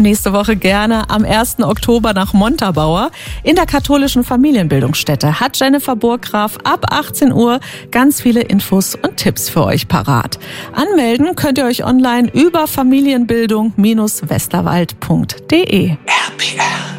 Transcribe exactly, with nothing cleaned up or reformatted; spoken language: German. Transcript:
Nächste Woche gerne am ersten Oktober nach Montabaur in der katholischen Familienbildungsstätte hat Jennifer Burggraf ab achtzehn Uhr ganz viele Infos und Tipps für euch parat. Anmelden könnt ihr euch online über familienbildung Bindestrich westerwald Punkt de. R P R